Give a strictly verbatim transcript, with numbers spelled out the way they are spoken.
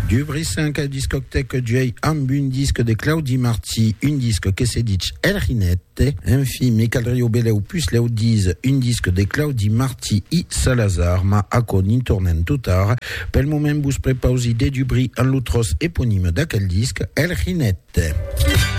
Du Brissinc à discothèque J, amb un disque de Claudi Marti, un disque que s'est dit El Rinette, un film et Caldrio Beleu plus Leo Diz, un disque de Claudi Marti i Salazar, ma aconi tornen tout tard, pel moment vous prépausez du bris en l'outros éponyme d'aquel disque El Rinette.